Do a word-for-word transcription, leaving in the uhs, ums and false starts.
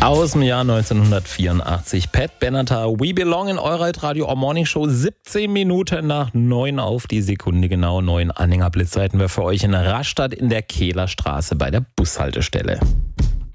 Aus dem Jahr neunzehnhundertvierundachtzig. Pat Benatar, We Belong in eurer Radio Our Morning Show. siebzehn Minuten nach neun auf die Sekunde genau. Neun Anhängerblitz reiten wir für euch in Rastatt in der Kehlerstraße bei der Bushaltestelle.